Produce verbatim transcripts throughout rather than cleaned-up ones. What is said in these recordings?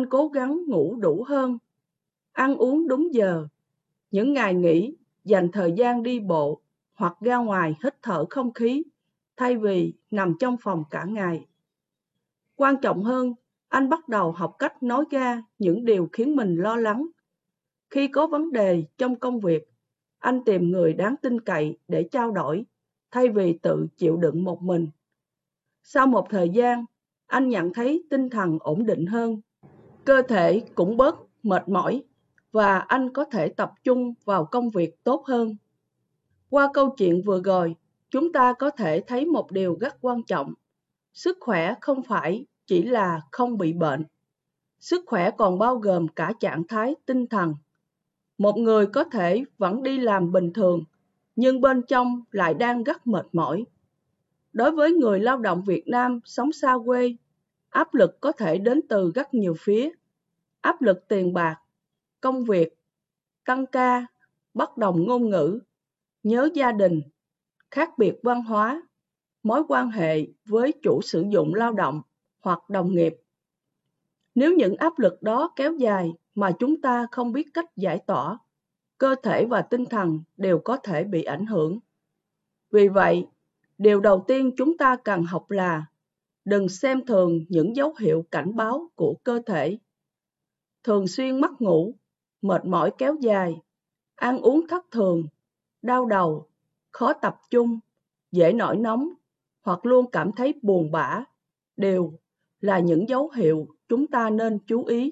anh cố gắng ngủ đủ hơn, ăn uống đúng giờ. Những ngày nghỉ, dành thời gian đi bộ hoặc ra ngoài hít thở không khí thay vì nằm trong phòng cả ngày. Quan trọng hơn, anh bắt đầu học cách nói ra những điều khiến mình lo lắng. Khi có vấn đề trong công việc, anh tìm người đáng tin cậy để trao đổi, thay vì tự chịu đựng một mình. Sau một thời gian, anh nhận thấy tinh thần ổn định hơn, cơ thể cũng bớt mệt mỏi và anh có thể tập trung vào công việc tốt hơn. Qua câu chuyện vừa rồi, chúng ta có thể thấy một điều rất quan trọng. Sức khỏe không phải chỉ là không bị bệnh. Sức khỏe còn bao gồm cả trạng thái tinh thần. Một người có thể vẫn đi làm bình thường, nhưng bên trong lại đang rất mệt mỏi. Đối với người lao động Việt Nam sống xa quê, áp lực có thể đến từ rất nhiều phía. Áp lực tiền bạc, công việc, tăng ca, bất đồng ngôn ngữ, nhớ gia đình, khác biệt văn hóa, mối quan hệ với chủ sử dụng lao động hoặc đồng nghiệp. Nếu những áp lực đó kéo dài mà chúng ta không biết cách giải tỏa, cơ thể và tinh thần đều có thể bị ảnh hưởng. Vì vậy, điều đầu tiên chúng ta cần học là đừng xem thường những dấu hiệu cảnh báo của cơ thể. Thường xuyên mất ngủ, mệt mỏi kéo dài, ăn uống thất thường, đau đầu, khó tập trung, dễ nổi nóng hoặc luôn cảm thấy buồn bã đều là những dấu hiệu chúng ta nên chú ý.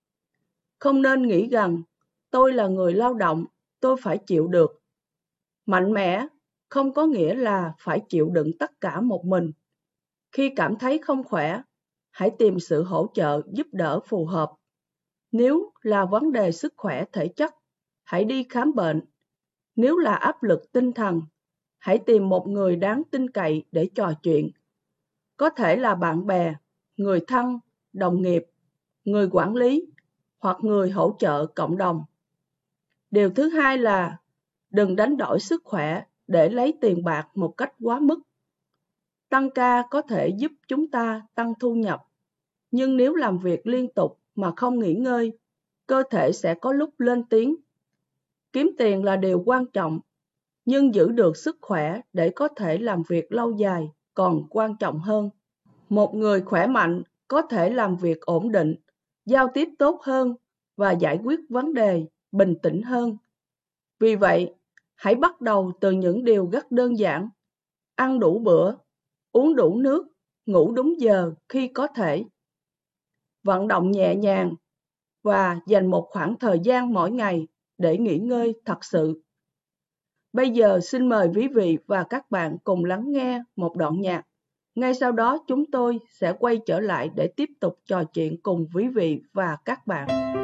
Không nên nghĩ rằng tôi là người lao động, tôi phải chịu được. Mạnh mẽ không có nghĩa là phải chịu đựng tất cả một mình. Khi cảm thấy không khỏe, hãy tìm sự hỗ trợ giúp đỡ phù hợp. Nếu là vấn đề sức khỏe thể chất, hãy đi khám bệnh. Nếu là áp lực tinh thần, hãy tìm một người đáng tin cậy để trò chuyện. Có thể là bạn bè, người thân, đồng nghiệp, người quản lý hoặc người hỗ trợ cộng đồng. Điều thứ hai là đừng đánh đổi sức khỏe để lấy tiền bạc một cách quá mức. Tăng ca có thể giúp chúng ta tăng thu nhập, nhưng nếu làm việc liên tục mà không nghỉ ngơi, cơ thể sẽ có lúc lên tiếng. Kiếm tiền là điều quan trọng, nhưng giữ được sức khỏe để có thể làm việc lâu dài còn quan trọng hơn. Một người khỏe mạnh có thể làm việc ổn định, giao tiếp tốt hơn và giải quyết vấn đề bình tĩnh hơn. Vì vậy, hãy bắt đầu từ những điều rất đơn giản. Ăn đủ bữa, uống đủ nước, ngủ đúng giờ khi có thể. Vận động nhẹ nhàng và dành một khoảng thời gian mỗi ngày để nghỉ ngơi thật sự. Bây giờ xin mời quý vị và các bạn cùng lắng nghe một đoạn nhạc. Ngay sau đó chúng tôi sẽ quay trở lại để tiếp tục trò chuyện cùng quý vị và các bạn.